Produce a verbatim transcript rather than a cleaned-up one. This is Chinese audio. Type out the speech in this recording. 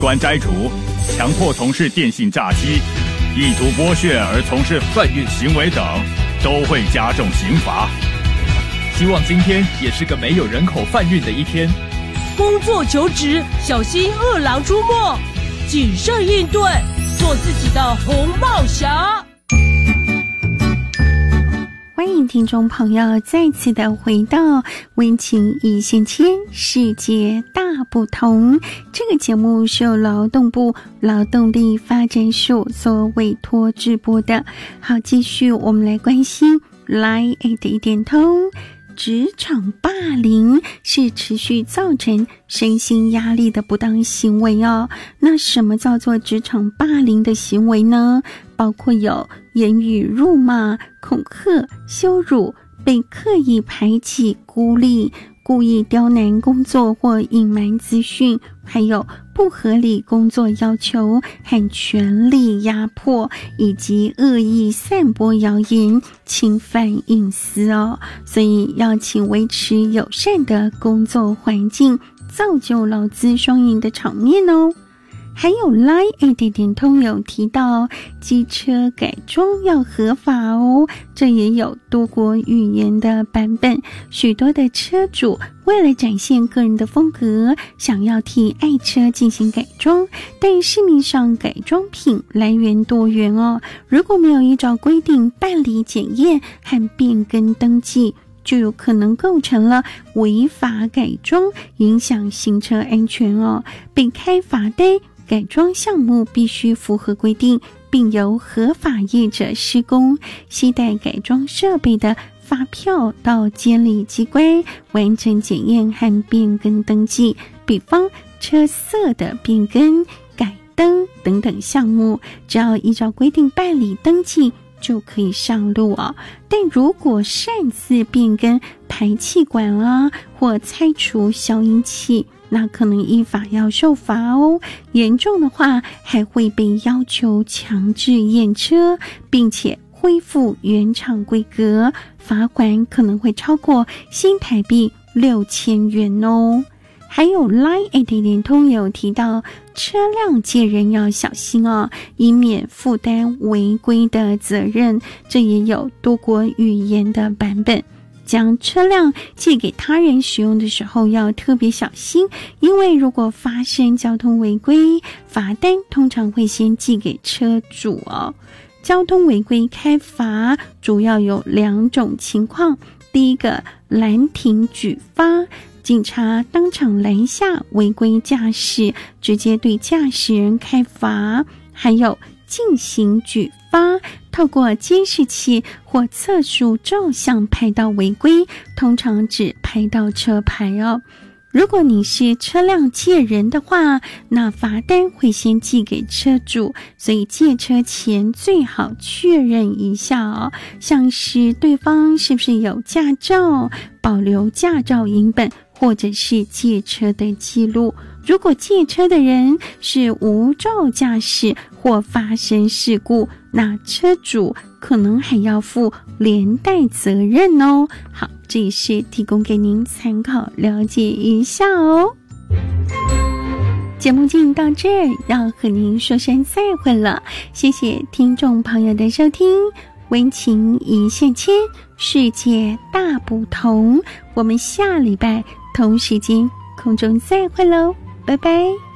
关斋主强迫从事电信诈欺、意图剥削而从事贩运行为等，都会加重刑罚。 希望今天也是个没有人口贩运的一天。 工作求职，小心恶狼出没，谨慎应对，做自己的红帽侠。 欢迎听众朋友再次的回到温情一线牵，世界大不同。这个节目是由劳动部劳动力发展署所委托直播的。好，继续我们来关心 Line at 一点通。职场霸凌是持续造成身心压力的不当行为哦。那什么叫做职场霸凌的行为呢？包括有言语辱骂、恐吓、羞辱、被刻意排挤、孤立、故意刁难工作或隐瞒资讯，还有不合理工作要求和权力压迫，以及恶意散播谣言，侵犯隐私哦。所以要请维持友善的工作环境，造就劳资双赢的场面哦。还有 Line at 点通有提到机车改装要合法哦，这也有多国语言的版本。许多的车主为了展现个人的风格，想要替爱车进行改装，但市面上改装品来源多元哦，如果没有依照规定办理检验和变更登记，就有可能构成了违法改装，影响行车安全哦，被开罚单。改装项目必须符合规定，并由合法业者施工，携带改装设备的发票到监理机关完成检验和变更登记。比方车色的变更、改灯等等项目，只要依照规定办理登记就可以上路哦。但如果擅自变更排气管啊，或拆除消音器，那可能依法要受罚哦，严重的话还会被要求强制验车，并且恢复原厂规格，罚款可能会超过新台币六千元哦。还有 Line at 点通有提到车辆借人要小心哦，以免负担违规的责任，这也有多国语言的版本。将车辆借给他人使用的时候要特别小心，因为如果发生交通违规，罚单通常会先寄给车主哦。交通违规开罚主要有两种情况，第一个拦停举发，警察当场拦下违规驾驶，直接对驾驶人开罚；还有进行举发，透过监视器或测速照相拍到违规，通常只拍到车牌哦。如果你是车辆借人的话，那罚单会先寄给车主，所以借车前最好确认一下哦，像是对方是不是有驾照，保留驾照影本，或者是借车的记录。如果借车的人是无照驾驶或发生事故，那车主可能还要负连带责任哦。好，这也是提供给您参考了解一下哦。节目进行到这儿，要和您说声再会了，谢谢听众朋友的收听。温情一线牵，世界大不同，我们下礼拜同时间空中再会喽，拜拜。